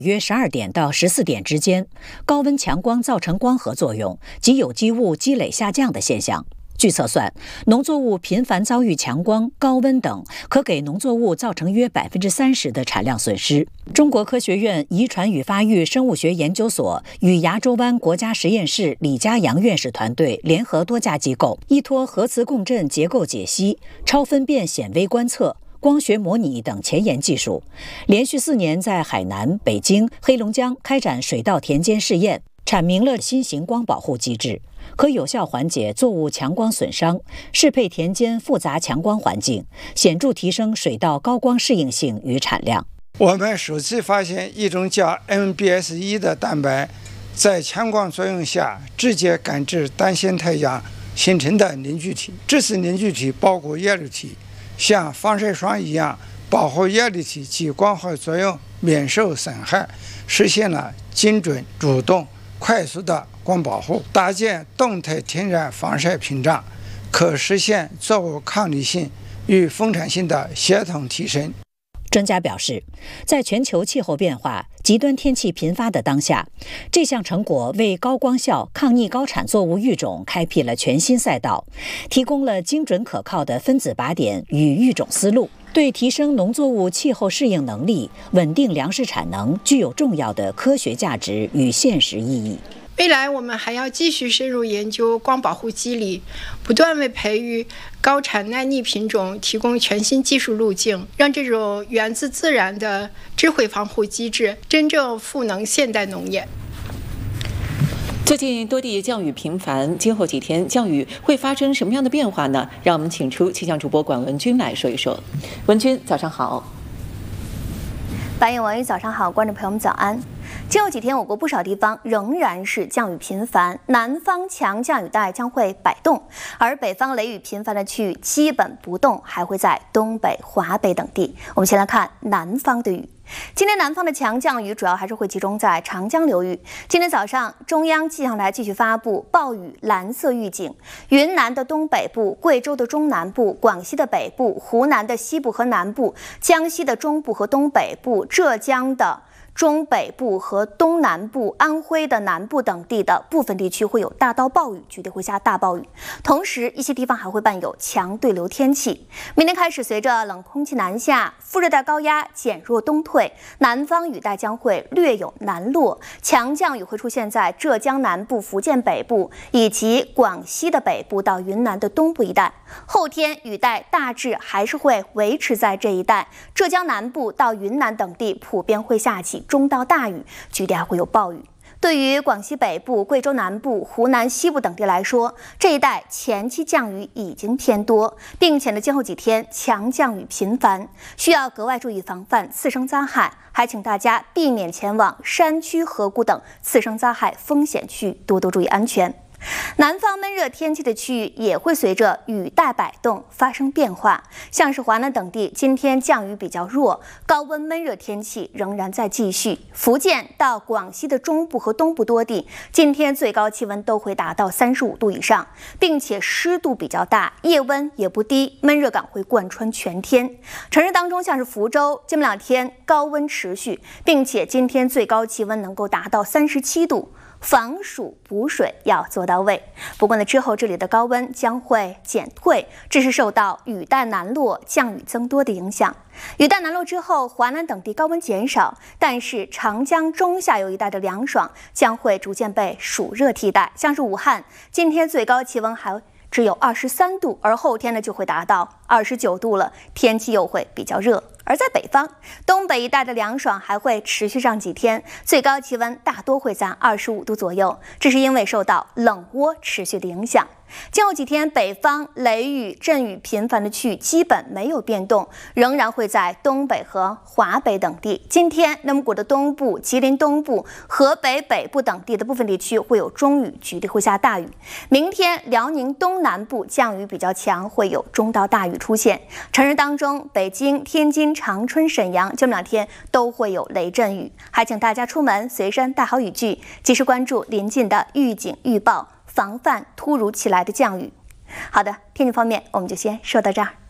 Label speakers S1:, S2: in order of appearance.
S1: 约12点到14点之间，高温强光造成光合作用及有机物积累下降的现象。据测算，农作物频繁遭遇强光、高温等，可给农作物造成约30%的产量损失。中国科学院遗传与发育生物学研究所与牙洲湾国家实验室李家阳院士团队联合多家机构，依托核磁共振结构解析、超分辨显微观测、光学模拟等前沿技术，连续4年在海南、北京、黑龙江开展水稻田间试验，阐明了新型光保护机制，可有效缓解作物强光损伤，适配田间复杂强光环境，显著提升水稻高光适应性与产量。
S2: 我们首次发现一种叫 MBS1 的蛋白，在强光作用下直接感知单线太阳形成的凝聚体，这次凝聚体包括叶绿体，像防晒霜一样保护叶绿体及光合作用免受损害，实现了精准、主动、快速的光保护，搭建动态天然防晒屏障，可实现作物抗逆性与丰产性的协同提升。
S1: 专家表示，在全球气候变化、极端天气频发的当下，这项成果为高光效、抗逆高产作物育种开辟了全新赛道，提供了精准可靠的分子靶点与育种思路，对提升农作物气候适应能力、稳定粮食产能具有重要的科学价值与现实意义。
S3: 未来我们还要继续深入研究光保护机理，不断为培育高产耐逆品种提供全新技术路径，让这种源自自然的智慧防护机制真正赋能现代农业。
S4: 最近多地降雨频繁，今后几天降雨会发生什么样的变化呢？让我们请出气象主播管文君来说一说。文君，早上好。
S5: 白眼文宇，早上好，观众朋友们早安。今后几天，我国不少地方仍然是降雨频繁，南方强降雨带将会摆动，而北方雷雨频繁的区域基本不动，还会在东北、华北等地。我们先来看南方的雨。今天南方的强降雨主要还是会集中在长江流域。今天早上，中央气象台继续发布暴雨蓝色预警，云南的东北部、贵州的中南部、广西的北部、湖南的西部和南部、江西的中部和东北部、浙江的中北部和东南部、安徽的南部等地的部分地区会有大到暴雨，局地会下大暴雨。同时，一些地方还会伴有强对流天气。明天开始，随着冷空气南下，副热带高压减弱东退，南方雨带将会略有南落，强降雨会出现在浙江南部、福建北部以及广西的北部到云南的东部一带。后天雨带大致还是会维持在这一带，浙江南部到云南等地普遍会下起中到大雨，局地还会有暴雨。对于广西北部、贵州南部、湖南西部等地来说，这一带前期降雨已经偏多，并且今后几天强降雨频繁，需要格外注意防范次生灾害，还请大家避免前往山区、河谷等次生灾害风险区，多多注意安全。南方闷热天气的区域也会随着雨带摆动发生变化，像是华南等地今天降雨比较弱，高温闷热天气仍然在继续。福建到广西的中部和东部多地今天最高气温都会达到35度以上，并且湿度比较大，夜温也不低，闷热感会贯穿全天。城市当中像是福州，今明两天高温持续，并且今天最高气温能够达到37度。防暑补水要做到位。不过呢，之后这里的高温将会减退，这是受到雨带南落、降雨增多的影响。雨带南落之后，华南等地高温减少，但是长江中下游一带的凉爽将会逐渐被暑热替代。像是武汉，今天最高气温还只有23度，而后天呢就会达到29度了，天气又会比较热。而在北方，东北一带的凉爽还会持续上几天，最高气温大多会在25度左右，这是因为受到冷涡持续的影响。今后几天，北方雷雨、阵雨频繁的区域基本没有变动，仍然会在东北和华北等地。今天，内蒙古的东部、吉林东部、河北北部等地的部分地区会有中雨，局地会下大雨。明天，辽宁东南部降雨比较强，会有中到大雨出现。城市当中，北京、天津、长春、沈阳这两天都会有雷阵雨，还请大家出门随身带好雨具，及时关注临近的预警预报，防范突如其来的降雨。好的，天气方面我们就先说到这儿。